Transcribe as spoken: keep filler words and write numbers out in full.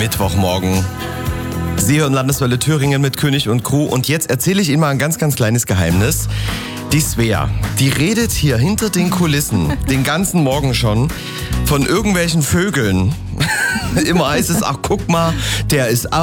Mittwochmorgen. Sie hören Landeswelle Thüringen mit König und Crew. Und jetzt erzähle ich Ihnen mal ein ganz, ganz kleines Geheimnis. Die Svea, die redet hier hinter den Kulissen, den ganzen Morgen schon, von irgendwelchen Vögeln. Immer heißt es, ach guck mal, der ist